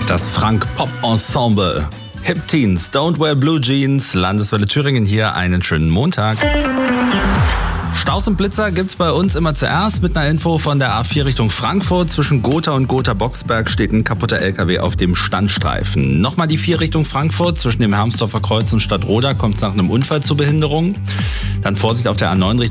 Das Frank-Pop-Ensemble. Hip Teens, Don't Wear Blue Jeans, Landeswelle Thüringen hier, einen schönen Montag. Staus und Blitzer gibt's bei uns immer zuerst mit einer Info von der A4 Richtung Frankfurt. Zwischen Gotha und Gotha-Boxberg steht ein kaputter LKW auf dem Standstreifen. Nochmal die 4 Richtung Frankfurt. Zwischen dem Hermsdorfer Kreuz und Stadtroda kommt es nach einem Unfall zu Behinderungen. Dann Vorsicht auf der A9 Richtung